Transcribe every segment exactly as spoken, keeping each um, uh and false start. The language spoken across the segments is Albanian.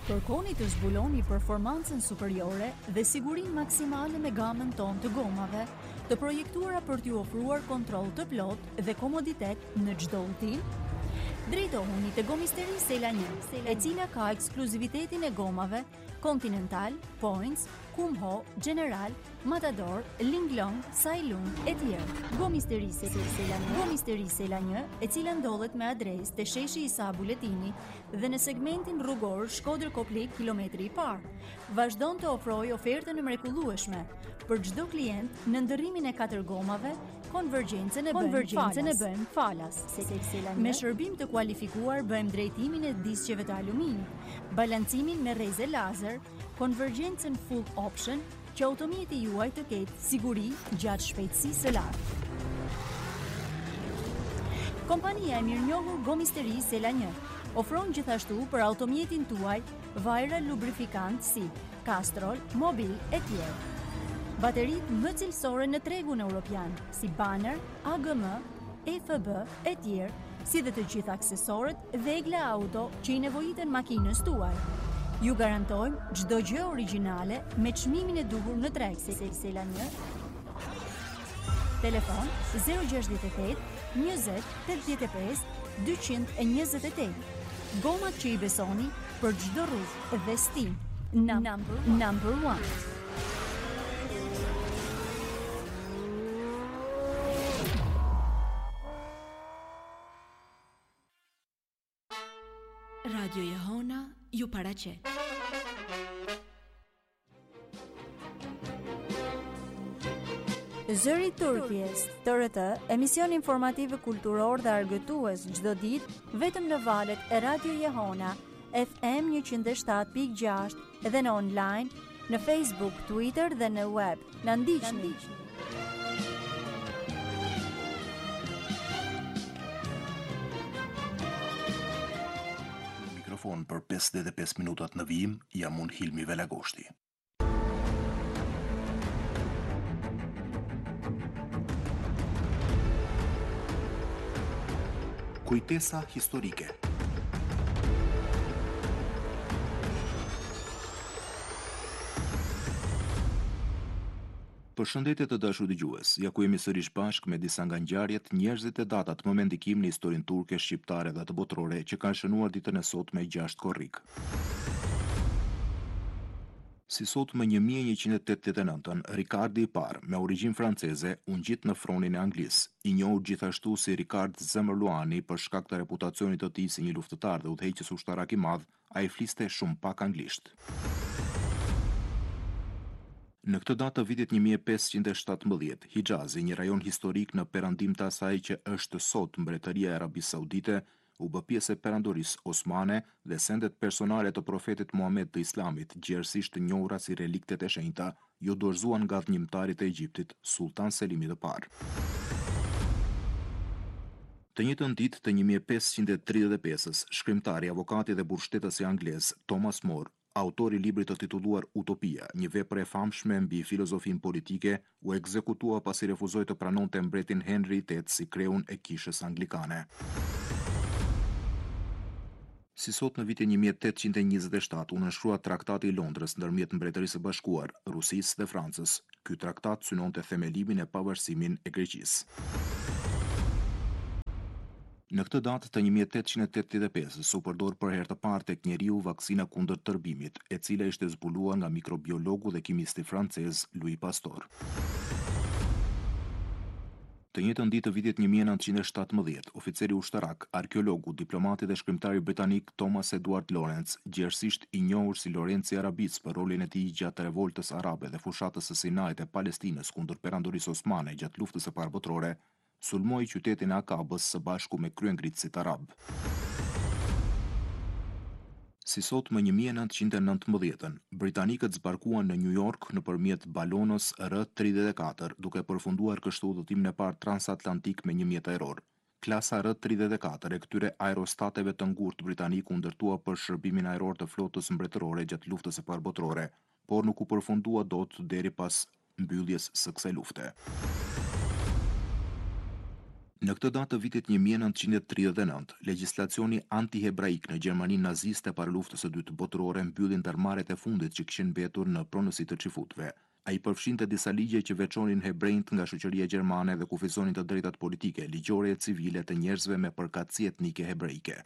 Kërkoni të zbuloni performancën superiore dhe sigurinë maksimale me gamën tonë të gomave, të projektuara për t'ju ofruar kontroll të plotë dhe komoditet në çdo udhtim. Drejtohuni te Gomisteri Sela një, e cila ka ekskluzivitetin e gomave Continental, Points, Kumho, General, Matador, Linglong, Sailung e tjerë. Gomisteri Sela një, Gomisteri Sela një, e cila ndodhet me adresë te sheshi Isa Buletini dhe në segmentin rrugor Shkodër Koplik kilometri i parë. Vazhdon të ofrojë ofertën e mrekullueshme për çdo klient në ndërrimin e katër gomave. Konvergjencën e bën falas. falas. Me shërbim të kualifikuar bëjmë drejtimin e disqeve të aluminit, balancimin me rreze lazer, konvergjencën full option, që automjeti juaj të ketë siguri gjatë shpejtësisë së lartë. Kompania e mirënjohur Gomisteri Sela një ofron gjithashtu për automjetin tuaj vajra lubrifikant si Castrol, Mobil e tjerë. Baterit më cilësore në tregun europian, si Banner, A G M, E F B e tjerë, si dhe të gjithë aksesorët dhe egla auto që i nevojiten makinës tuaj. Ju garantojmë çdo gjë origjinale me çmimin e duhur në treg. Sela një. Telefon zero gjashtëdhjetë e tetë, njëzet, tetëdhjetë e pesë, dyqind e njëzet e tetë. Gomat që i besoni për çdo rrugë dhe stil. Number, number one. Radio Jehona ju paraqet. Zëri i Turqisë, T R T, emision informativ kulturor dhe argëtues çdo ditë vetëm në valët e Radio Jehona, F M njëqind e shtatë pikë gjashtë dhe në online, në Facebook, Twitter dhe në web. Na ndiqni. Për pesëdhjetë e pesë minutat në vijim, jam unë Hilmi Velagoshti. Kujtesa historike. Përshëndetje të dashur dëgjues, ja ku jemi sërish bashkë me disa nga ngjarjet, njerëzit e datat më me ndikim në historinë turke, shqiptare dhe të botërore që kanë shënuar ditën e sotme me gjashtë korrik. Si sot më një mijë e njëqind e tetëdhjetë e nëntën, Ricardi i parë, me origjinë franceze, u ngjit në fronin e Anglisë, i njohur gjithashtu si Ricard Zemërluani për shkak të reputacionit të tij si një luftëtar dhe udhëheqës ushtarak i madh, ai fliste shumë pak anglisht. Në këtë datë të vitit një mijë e pesëqind e shtatëmbëdhjetë, Hijazi, një rajon historik në perandim të asaj që është sot Mbretëria e Arabisë Saudite, u bë pjesë e perandorisë osmane dhe sendet personale të profetit Muhammed të Islamit, gjerësisht të njohura si reliktet e shenjta, ju dorëzuan nga dhënjimtarit e Egjiptit, Sultan Selimi i parë. Të njëjtën ditë të një mijë e pesëqind e tridhjetë e pesës, shkrimtari, avokati dhe burshtetësi anglez Thomas More, autori i librit të titulluar Utopia, një vepër e famshme mbi filozofinë politike, u ekzekutua pasi refuzoi të pranonte mbretin Henry i tetë si kreun e kishës anglikane. Si sot në vitin një mijë e tetëqind e njëzet e shtatë u nënshkrua Traktati i Londrës ndërmjet Mbretërisë së Bashkuar, Rusisë dhe Francës. Ky traktat synonte themelimin e pavarësimin e Greqisë. Në këtë datë të një mijë e tetëqind e tetëdhjetë e pesës u përdor për herë të parë tek njeriu vaksina kundër tërbimit, e cila ishte zbuluar nga mikrobiologu dhe kimisti francez Louis Pasteur. Të njëjtën ditë të vitit një mijë e nëntëqind e shtatëmbëdhjetë, oficeri ushtarak, arkeologu, diplomati dhe shkrimtari britanik Thomas Edward Lawrence, gjerësisht i njohur si Lorenci i Arabisë për rolin e tij gjatë revoltës arabe dhe fushatës së Sinait të Palestinës kundër perandorisë osmane gjatë luftës së parë botërore, sulmoi qytetin e Akabës së bashku me kryengritësit arab. Si sot më një mijë e nëntëqind e nëntëmbëdhjetën, britanikët zbarkuan në New York nëpërmjet balonos R tridhjetë e katër, duke përfunduar kështu udhëtimin e parë transatlantik me një mjetajror. Klasa R tridhjetë e katër e këtyre aerostateve të ngurtë britanik u ndërtua për shërbimin ajror të flotës mbretërore gjatë luftës së parë botërore, por nuk u përfundua dot deri pas mbylljes së kësaj lufte. Në këtë datë të vitit një mijë e nëntëqind e tridhjetë e nëntë, legjislacioni anti-hebraik në Gjermaninë naziste para luftës së dytë botërore mbylli ndërmarrjet e fundit që kishin mbetur në pronësi të çifutëve. Ai përfshinte disa ligje që veçonin hebrejt nga shoqëria gjermane dhe kufizonin të drejtat politike, ligjore e civile të njerëzve me përkatësi etnike hebreike.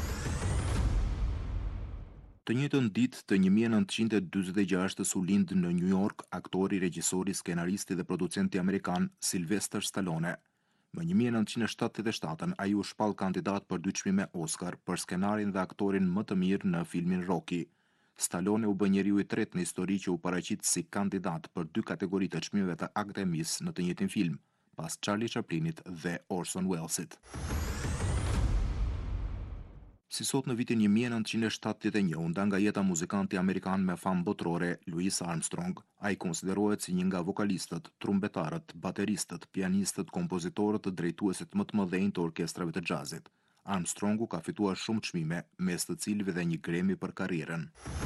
Të njëjtën ditë të një mijë e nëntëqind e dyzet e gjashtë u lind në New York aktori, regjisori, skenaristi dhe producenti amerikan Sylvester Stallone. Më një mijë e nëntëqind e shtatëdhjetë e shtatën ai u shpall kandidat për dy çmime Oscar për skenarin dhe aktorin më të mirë në filmin Rocky. Stallone u bë njeriu i tretë në histori që u paraqit si kandidat për dy kategori të çmimeve të Akademisë në të njëjtin film, pas Charlie Chaplinit dhe Orson Wellesit. Si sot në vitin një mijë e nëntëqind e shtatëdhjetë e një u nda nga jeta muzikanti amerikan me famë botërore Louis Armstrong. Ai konsiderohet si një nga vokalistët, trumbetarët, bateristët, pianistët, kompozitorët të drejtuesit më të mëdhenj të orkestrave të jazzit. Armstrongu ka fituar shumë çmime, mes të cilëve dhe një Grammy për karrierën.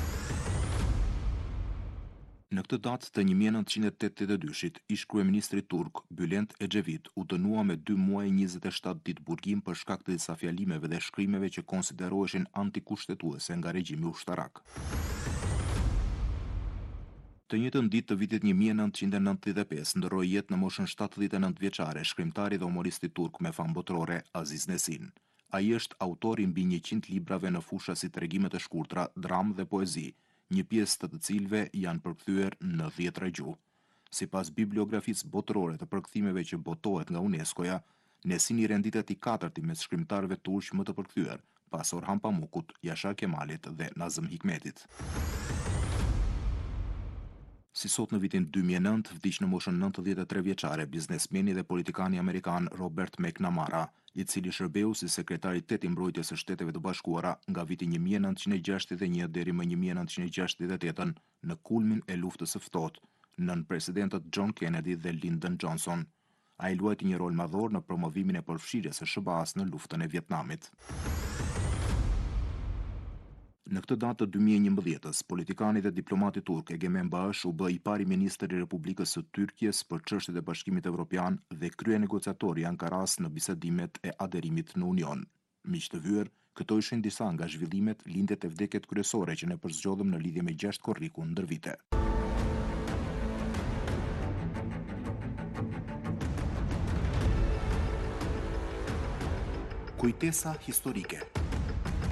Në këtë datë të një mijë e nëntëqind e tetëdhjetë e dyshit, ish kryeministri turk Bülent Ecevit u dënua me dy muaj e njëzet e shtatë ditë burgim për shkak të disa fjalimeve dhe shkrimeve që konsideroheshin antikushtetuese nga regjimi ushtarak. Të njëjtën ditë të vitit një mijë e nëntëqind e nëntëdhjetë e pesë ndroi jetë në moshën shtatëdhjetë e nëntë vjeçare shkrimtari dhe humoristi turk me famë botërore Aziz Nesin. Ai është autori mbi njëqind librave në fusha si tregimet e shkurtra, dramë dhe poezi, një pjesë të të cilëve janë përkthyer në dhjetra gjuhë. Sipas bibliografisë botërore të përkthimeve që botohet nga UNESCO-ja, Nesin i renditet i katërti mes shkrimtarëve turq më të përkthyer, pas Orhan Pamukut, Yashar Kemalit dhe Nazım Hikmetit. Si sot në vitin dy mijë e nëntë vdiq në moshën nëntëdhjetë e tre vjeçare biznesmeni dhe politikani amerikan Robert McNamara, i cili shërbeu si sekretar i tetë i mbrojtjes së Shteteve të Bashkuara nga viti një mijë e nëntëqind e gjashtëdhjetë e një deri më një mijë e nëntëqind e gjashtëdhjetë e tetë në kulmin e luftës së ftohtë nën presidentët John Kennedy dhe Lyndon Johnson. Ai luajti një rol madhor në promovimin e përfshirjes së S B A-s në luftën e Vietnamit. Në këtë datë të dy mijë e njëmbëdhjetës, politikani dhe diplomati turk Egemen Bağış u bë i pari ministër i Republikës së Tyrkjes për çështjet e Bashkimit Evropian dhe krye negociator i Ankaras në bisedimet e aderimit në Union. Miq të vyer, këto ishin disa nga zhvillimet, lindjet e vdekjet kryesore që ne përzgjodhëm në lidhje me gjashtë korrikun ndër vite. Kujtesa historike.